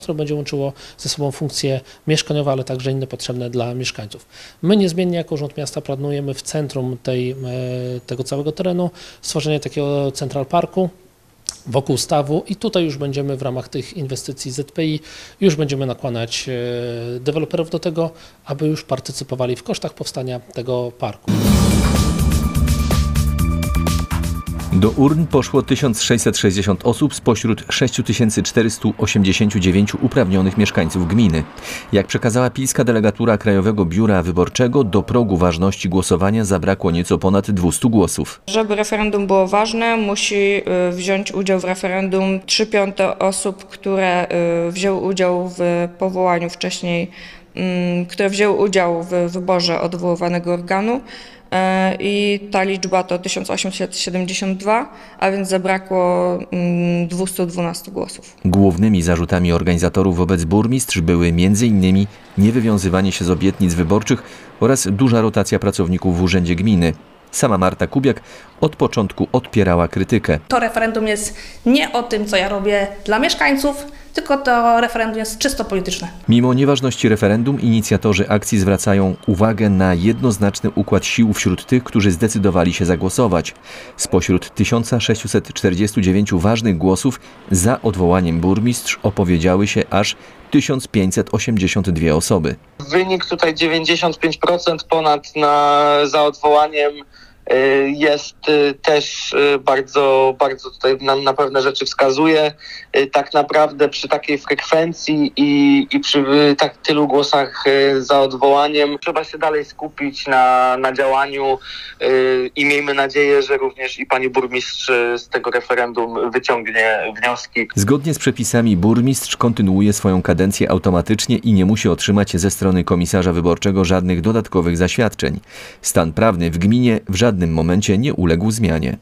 które będzie łączyło ze sobą funkcje mieszkaniowe, ale także inne potrzebne dla mieszkańców. My niezmiennie jako Urząd Miasta planujemy w centrum tego całego terenu stworzenie takiego Central Parku wokół stawu i tutaj już będziemy w ramach tych inwestycji ZPI już będziemy nakłaniać deweloperów do tego, aby już partycypowali w kosztach powstania tego parku. Do urn poszło 1660 osób spośród 6489 uprawnionych mieszkańców gminy. Jak przekazała pilska delegatura Krajowego Biura Wyborczego, do progu ważności głosowania zabrakło nieco ponad 200 głosów. Żeby referendum było ważne, musi wziąć udział w referendum 3/5 osób, które wzięły udział w powołaniu wcześniej, które wzięły udział w wyborze odwoływanego organu. I ta liczba to 1872, a więc zabrakło 212 głosów. Głównymi zarzutami organizatorów wobec burmistrz były m.in. niewywiązywanie się z obietnic wyborczych oraz duża rotacja pracowników w urzędzie gminy. Sama Marta Kubiak od początku odpierała krytykę. To referendum jest nie o tym, co ja robię dla mieszkańców, tylko to referendum jest czysto polityczne. Mimo nieważności referendum, inicjatorzy akcji zwracają uwagę na jednoznaczny układ sił wśród tych, którzy zdecydowali się zagłosować. Spośród 1649 ważnych głosów za odwołaniem burmistrz opowiedziały się aż 1582 osoby. Wynik tutaj 95% ponad za odwołaniem jest też bardzo tutaj nam na pewne rzeczy wskazuje. Tak naprawdę przy takiej frekwencji i przy tak tylu głosach za odwołaniem trzeba się dalej skupić na działaniu i miejmy nadzieję, że również i pani burmistrz z tego referendum wyciągnie wnioski. Zgodnie z przepisami burmistrz kontynuuje swoją kadencję automatycznie i nie musi otrzymać ze strony komisarza wyborczego żadnych dodatkowych zaświadczeń. Stan prawny w gminie w żadnym momencie nie uległ zmianie.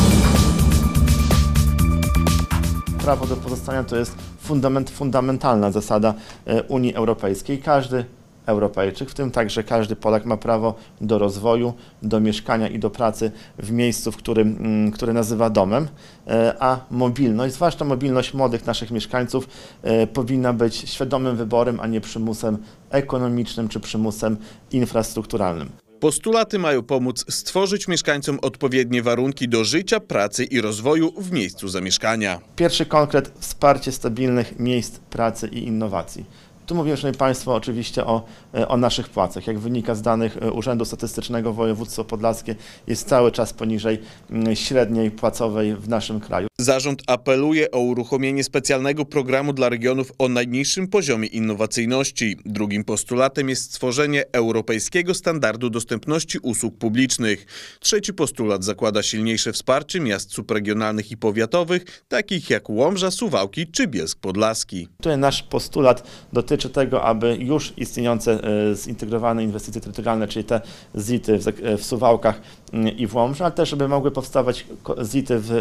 Prawo do pozostania to jest fundamentalna zasada Unii Europejskiej. Każdy Europejczyk, w tym także każdy Polak, ma prawo do rozwoju, do mieszkania i do pracy w miejscu, które nazywa domem, a mobilność, zwłaszcza mobilność młodych naszych mieszkańców, powinna być świadomym wyborem, a nie przymusem ekonomicznym czy przymusem infrastrukturalnym. Postulaty mają pomóc stworzyć mieszkańcom odpowiednie warunki do życia, pracy i rozwoju w miejscu zamieszkania. Pierwszy konkret: wsparcie stabilnych miejsc pracy i innowacji. Tu mówimy, szanowni państwo, oczywiście o naszych płacach. Jak wynika z danych Urzędu Statystycznego, województwo podlaskie jest cały czas poniżej średniej płacowej w naszym kraju. Zarząd apeluje o uruchomienie specjalnego programu dla regionów o najniższym poziomie innowacyjności. Drugim postulatem jest stworzenie europejskiego standardu dostępności usług publicznych. Trzeci postulat zakłada silniejsze wsparcie miast subregionalnych i powiatowych, takich jak Łomża, Suwałki czy Bielsk Podlaski. Tutaj nasz postulat dotyczy tego, aby już istniejące zintegrowane inwestycje terytorialne, czyli te ZIT-y w Suwałkach i w Łomży, ale też żeby mogły powstawać ZIT-y w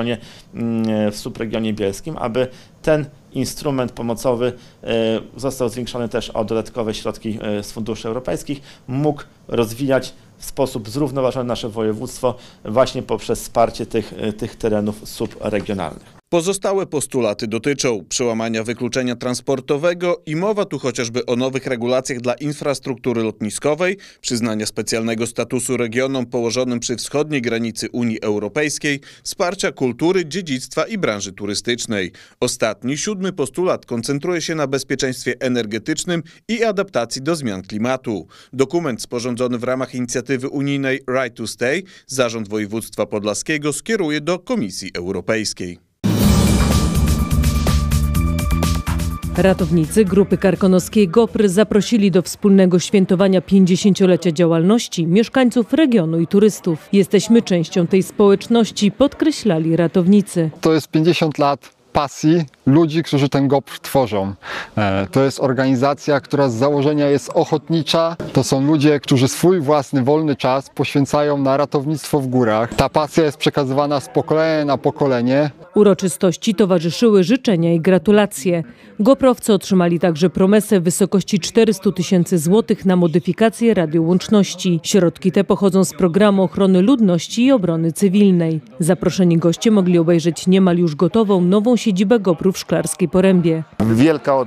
subregionie bielskim, aby ten instrument pomocowy został zwiększony też o dodatkowe środki z funduszy europejskich, mógł rozwijać w sposób zrównoważony nasze województwo właśnie poprzez wsparcie tych terenów subregionalnych. Pozostałe postulaty dotyczą przełamania wykluczenia transportowego i mowa tu chociażby o nowych regulacjach dla infrastruktury lotniskowej, przyznania specjalnego statusu regionom położonym przy wschodniej granicy Unii Europejskiej, wsparcia kultury, dziedzictwa i branży turystycznej. Ostatni, 7. postulat koncentruje się na bezpieczeństwie energetycznym i adaptacji do zmian klimatu. Dokument sporządzony w ramach inicjatywy unijnej Right to Stay Zarząd Województwa Podlaskiego skieruje do Komisji Europejskiej. Ratownicy Grupy Karkonoskiej GOPR zaprosili do wspólnego świętowania 50-lecia działalności mieszkańców regionu i turystów. Jesteśmy częścią tej społeczności, podkreślali ratownicy. To jest 50 lat pasji ludzi, którzy ten GOPR tworzą. To jest organizacja, która z założenia jest ochotnicza. To są ludzie, którzy swój własny wolny czas poświęcają na ratownictwo w górach. Ta pasja jest przekazywana z pokolenia na pokolenie. Uroczystości towarzyszyły życzenia i gratulacje. GOPR-owcy otrzymali także promesę w wysokości 400 000 złotych na modyfikację radiołączności. Środki te pochodzą z programu ochrony ludności i obrony cywilnej. Zaproszeni goście mogli obejrzeć niemal już gotową nową siedzibę GOPR-u w Szklarskiej Porębie. Wielka